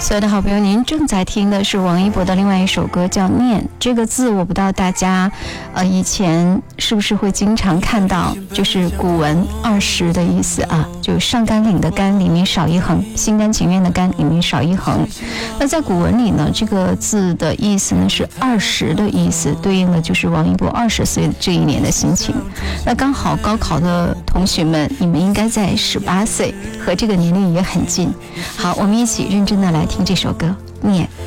所有的好朋友，您正在听的是王一博的另外一首歌，叫《念》。这个字我不知道大家以前是不是会经常看到，就是古文20的意思啊，就上甘岭的甘里面少一横，心甘情愿的甘里面少一横。那在古文里呢，这个字的意思呢是20的意思，对应的就是王一博20岁这一年的心情。那刚好高考的同学们，你们应该在18岁，和这个年龄也很近。好，我们一起认真的来听这首歌《念》。